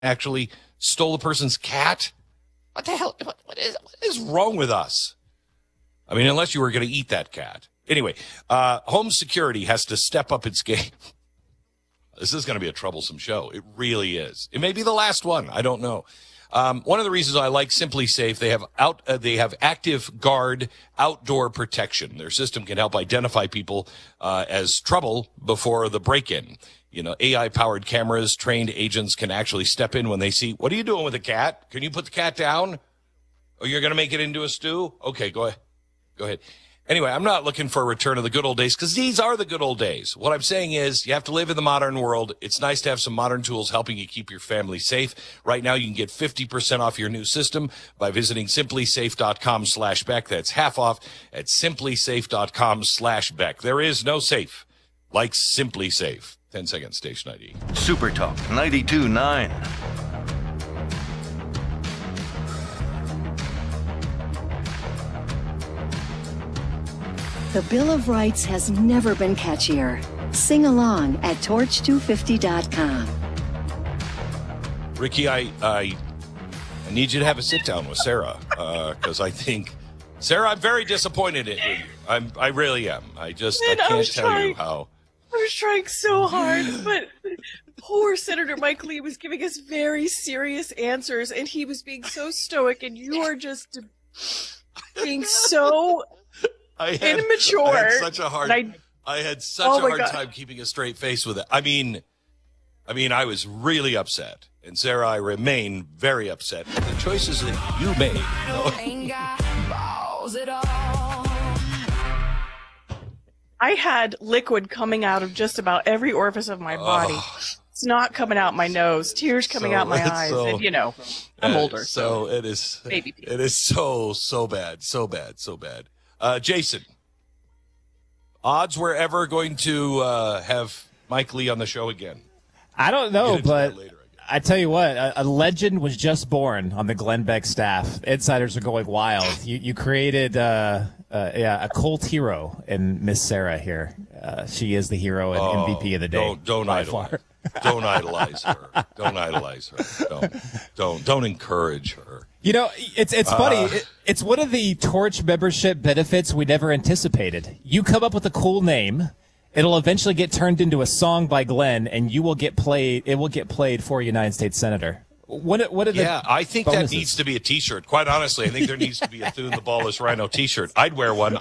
actually stole the person's cat. What the hell? What is wrong with us? I mean, unless you were going to eat that cat. Anyway, home security has to step up its game. This is going to be a troublesome show. It really is. It may be the last one. I don't know. One of the reasons I like Simply Safe, they have Active Guard outdoor protection. Their system can help identify people as trouble before the break-in. You know, AI-powered cameras, trained agents can actually step in when they see, what are you doing with the cat? Can you put the cat down? Oh, you're going to make it into a stew? Okay, go ahead. Go ahead. Anyway, I'm not looking for a return of the good old days because these are the good old days. What I'm saying is you have to live in the modern world. It's nice to have some modern tools helping you keep your family safe. Right now, you can get 50% off your new system by visiting simplysafe.com/Beck. That's half off at simplysafe.com/Beck. There is no safe like Simply Safe. 10 seconds, station ID. Super Talk 92.9. The Bill of Rights has never been catchier. Sing along at torch250.com. Ricky, I need you to have a sit down with Sarah because I think, Sarah, I'm very disappointed in you. I really am. I can't tell you how. I was trying so hard, but poor Senator Mike Lee was giving us very serious answers, and he was being so stoic, and you are just being so immature. I had such a hard time keeping a straight face with it. I mean, I was really upset. And Sarah, I remain very upset with the choices that you made. I had liquid coming out of just about every orifice of my body. It's not coming out my nose. Tears coming out my eyes. And, you know, I'm older. So it is. Baby. It is so bad. So bad. So bad. Jason, odds we're ever going to have Mike Lee on the show again? I don't know, but I tell you what, a legend was just born on the Glenn Beck staff. Insiders are going wild. You created a cult hero in Miss Sarah here. She is the hero and MVP of the day. Don't idolize. Don't idolize her. Don't idolize her. Don't encourage her. You know, it's funny. It's one of the Torch membership benefits we never anticipated. You come up with a cool name, it'll eventually get turned into a song by Glenn, and you will get played. It will get played for a United States senator. What are the I think bonuses? that needs to be a T-shirt. Quite honestly, I think there needs to be a Thune the Ballless Rhino T-shirt. I'd wear one.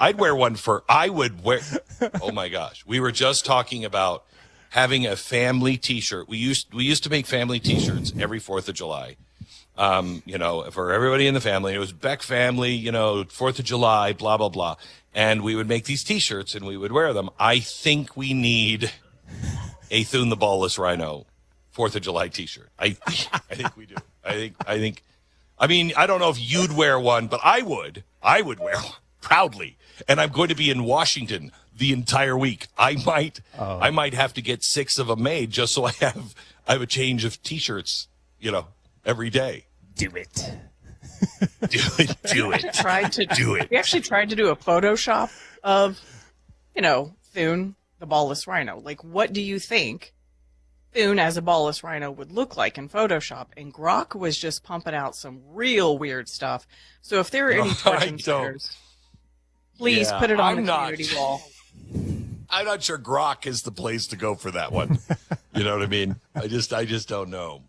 Oh my gosh, we were just talking about having a family T-shirt. We used to make family T-shirts every 4th of July. You know, for everybody in the family. It was Beck family, you know, 4th of July, blah, blah, blah. And we would make these T-shirts and we would wear them. I think we need a Thune the Ballless Rhino 4th of July T-shirt. I think we do. I mean, I don't know if you'd wear one, but I would wear one proudly. And I'm going to be in Washington the entire week. I might have to get 6 of them made just so I have a change of T-shirts, you know, every day. Do it. Do it. Do it. We actually tried to do a Photoshop of, you know, Thune, the Ballless Rhino. Like, what do you think Thune as a Ballless Rhino would look like in Photoshop? And Grok was just pumping out some real weird stuff. So if there are any Torch insiders, please put it on the community wall. I'm not sure Grok is the place to go for that one. You know what I mean? I just don't know.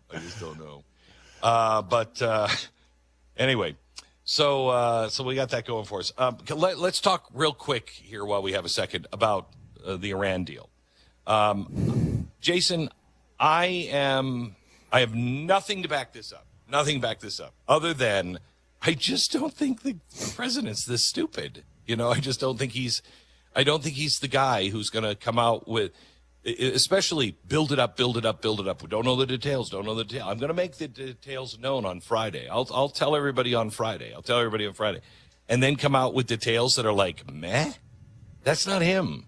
Anyway, so we got that going for us. Let's talk real quick here while we have a second about the Iran deal. Jason, I have nothing to back this up. Other than I just don't think the president's this stupid. You know, I just don't think he's the guy who's going to come out with, especially build it up. We don't know the details. I'm going to make the details known on Friday. I'll tell everybody on Friday. And then come out with details that are like, meh? That's not him.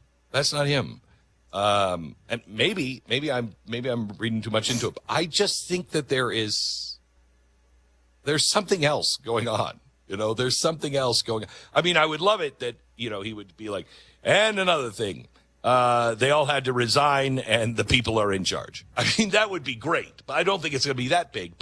And maybe I'm reading too much into it. But I just think that there's something else going on. You know, there's something else going on. I mean, I would love it that, you know, he would be like, and another thing, they all had to resign and the people are in charge. I mean, that would be great, but I don't think it's going to be that big.